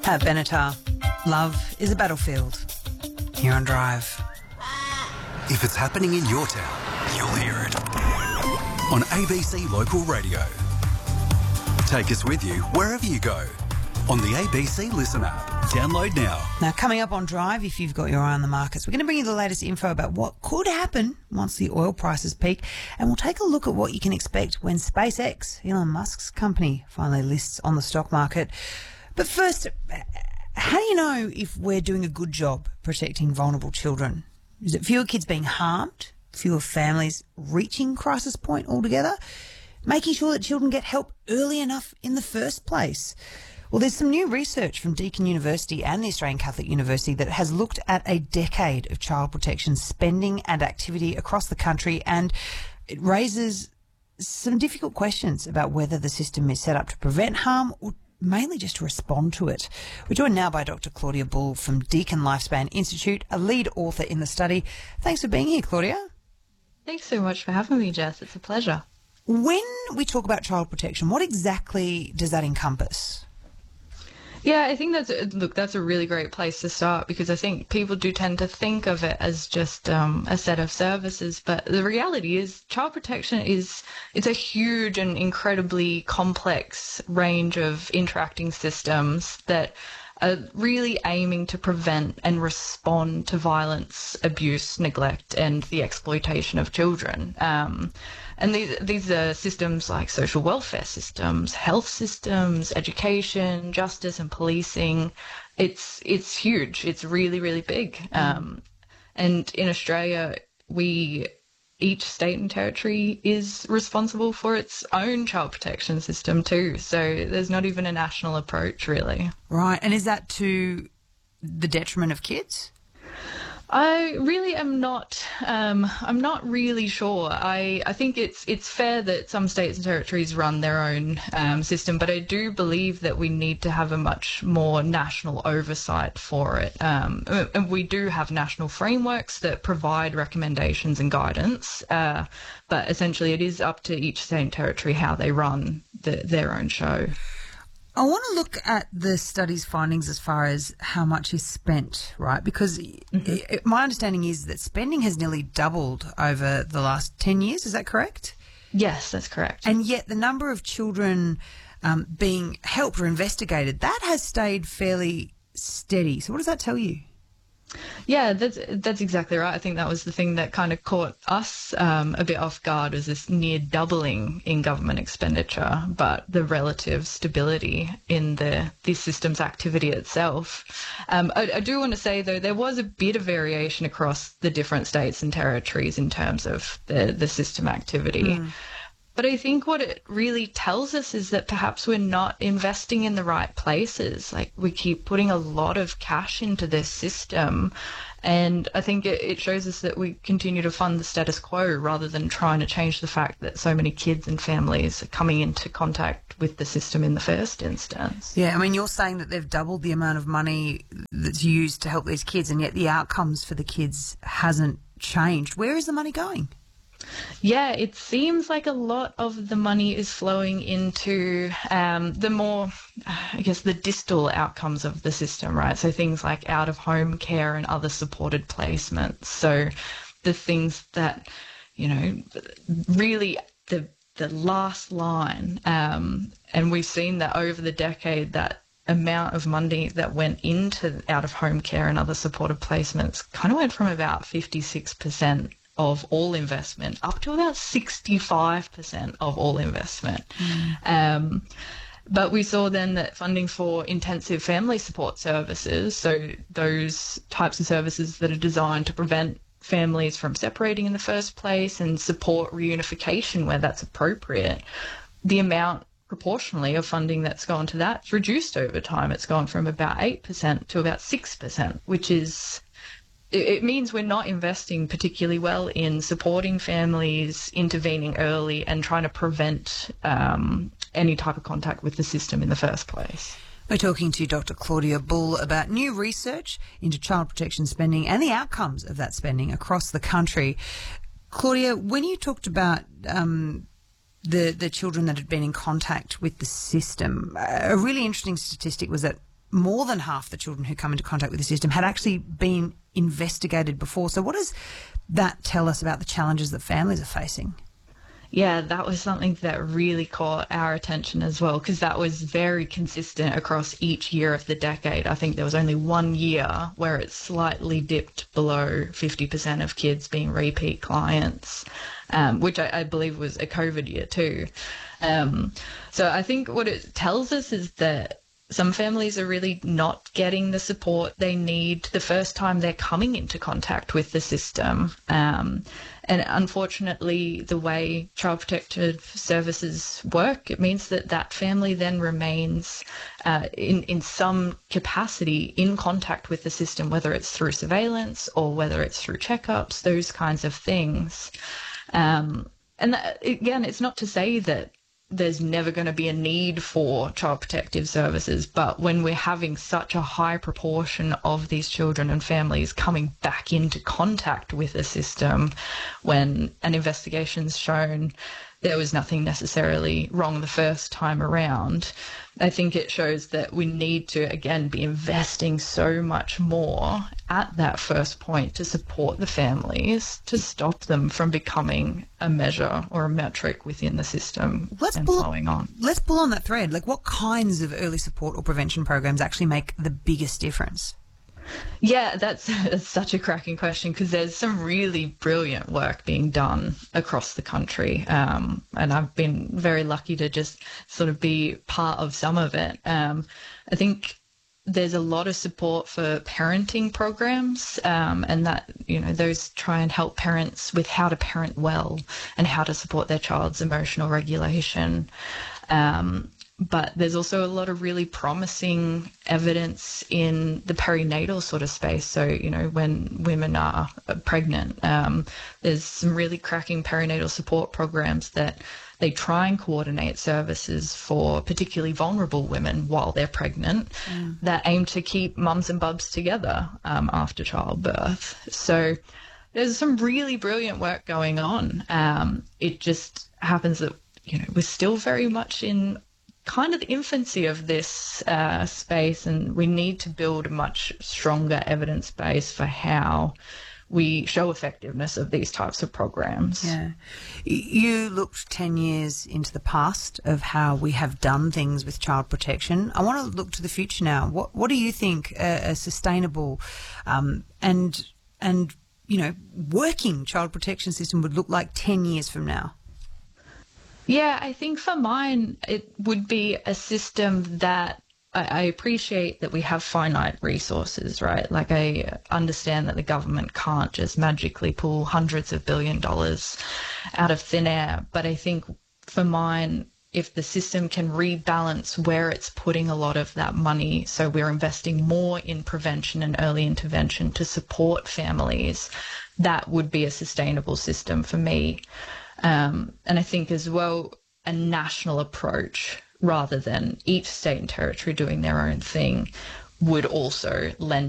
Pat Benatar, love is a battlefield. Here on Drive. If it's happening in your town, you'll hear it on ABC Local Radio. Take us with you wherever you go on the ABC Listen app. Download now. Now, coming up on Drive, if you've got your eye on the markets, we're going to bring you the latest info about what could happen once the oil prices peak, and we'll take a look at what you can expect when SpaceX, Elon Musk's company, finally lists on the stock market. But first, how do you know if we're doing a good job protecting vulnerable children? Is it fewer kids being harmed, fewer families reaching crisis point altogether, making sure that children get help early enough in the first place? Well, there's some new research from Deakin University and the Australian Catholic University that has looked at a decade of child protection spending and activity across the country, and it raises some difficult questions about whether the system is set up to prevent harm or mainly just to respond to it. We're joined now by Dr. Claudia Bull from Deakin Lifespan Institute, a lead author in the study. Thanks for being here, Claudia. Thanks so much for having me, Jess. It's a pleasure. When we talk about child protection, what exactly does that encompass? Yeah, I think that's a really great place to start, because I think people do tend to think of it as just a set of services, but the reality is child protection it's a huge and incredibly complex range of interacting systems that are really aiming to prevent and respond to violence, abuse, neglect, and the exploitation of children. And these are systems like social welfare systems, health systems, education, justice and policing. It's huge. It's really, really big. And in Australia, each state and territory is responsible for its own child protection system too. So there's not even a national approach, really. Right. And is that to the detriment of kids? I really am not. I'm not really sure. I think it's fair that some states and territories run their own system, but I do believe that we need to have a much more national oversight for it. And we do have national frameworks that provide recommendations and guidance, but essentially it is up to each state and territory how they run their own show. I want to look at the study's findings as far as how much is spent, right? Because my understanding is that spending has nearly doubled over the last 10 years. Is that correct? Yes, that's correct. And yet the number of children being helped or investigated, that has stayed fairly steady. So what does that tell you? Yeah, that's exactly right. I think that was the thing that kind of caught us a bit off guard, was this near doubling in government expenditure, but the relative stability in this system's activity itself. I do want to say, though, there was a bit of variation across the different states and territories in terms of the system activity. But I think what it really tells us is that perhaps we're not investing in the right places. Like, we keep putting a lot of cash into this system, and I think it shows us that we continue to fund the status quo rather than trying to change the fact that so many kids and families are coming into contact with the system in the first instance. Yeah, I mean, you're saying that they've doubled the amount of money that's used to help these kids, and yet the outcomes for the kids hasn't changed. Where is the money going? Yeah, it seems like a lot of the money is flowing into the more, I guess, the distal outcomes of the system, right? So things like out-of-home care and other supported placements. So the things that, really the last line. And we've seen that over the decade, that amount of money that went into out-of-home care and other supported placements kind of went from about 56% of all investment up to about 65% of all investment. But we saw then that funding for intensive family support services, so those types of services that are designed to prevent families from separating in the first place and support reunification where that's appropriate, the amount proportionally of funding that's gone to that's reduced over time. It's gone from about 8% to about 6%, which is... It means we're not investing particularly well in supporting families, intervening early, and trying to prevent any type of contact with the system in the first place. We're talking to Dr. Claudia Bull about new research into child protection spending and the outcomes of that spending across the country. Claudia, when you talked about the children that had been in contact with the system, a really interesting statistic was that more than half the children who come into contact with the system had actually been investigated before. So what does that tell us about the challenges that families are facing? Yeah, that was something that really caught our attention as well, because that was very consistent across each year of the decade. I think there was only 1 year where it slightly dipped below 50% of kids being repeat clients, which I believe was a COVID year too. So I think what it tells us is that some families are really not getting the support they need the first time they're coming into contact with the system. And unfortunately, the way Child Protective Services work, it means that that family then remains in some capacity in contact with the system, whether it's through surveillance or whether it's through checkups, those kinds of things. And again, it's not to say that there's never going to be a need for child protective services, but when we're having such a high proportion of these children and families coming back into contact with the system, when an investigation's shown there was nothing necessarily wrong the first time around, I think it shows that we need to, again, be investing so much more at that first point to support the families, to stop them from becoming a measure or a metric within the system flowing on. Let's pull on that thread. Like, what kinds of early support or prevention programs actually make the biggest difference? Yeah, that's such a cracking question, because there's some really brilliant work being done across the country, and I've been very lucky to just sort of be part of some of it. I think there's a lot of support for parenting programs, and that, those try and help parents with how to parent well and how to support their child's emotional regulation. But there's also a lot of really promising evidence in the perinatal sort of space. So, when women are pregnant, there's some really cracking perinatal support programs that they try and coordinate services for particularly vulnerable women while they're pregnant that aim to keep mums and bubs together after childbirth. So there's some really brilliant work going on. It just happens that, we're still very much in kind of the infancy of this space, and we need to build a much stronger evidence base for how we show effectiveness of these types of programs. Yeah. You looked 10 years into the past of how we have done things with child protection. I want to look to the future now. What do you think a sustainable and working child protection system would look like 10 years from now? Yeah, I think for mine, it would be a system that I appreciate that we have finite resources, right? Like, I understand that the government can't just magically pull hundreds of $billions out of thin air. But I think for mine, if the system can rebalance where it's putting a lot of that money, so we're investing more in prevention and early intervention to support families, that would be a sustainable system for me. And I think as well, a national approach rather than each state and territory doing their own thing would also lend